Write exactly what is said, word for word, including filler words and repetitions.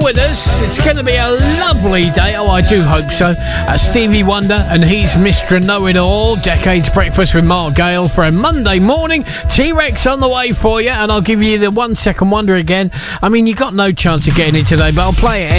with us. It's going to be a lovely day. Oh, I do hope so. Uh, Stevie Wonder, and he's Mister Know-It-All. Decades Breakfast with Mark Gale for a Monday morning. T-Rex on the way for you, and I'll give you the one second wonder again. I mean, you got no chance of getting it today, but I'll play it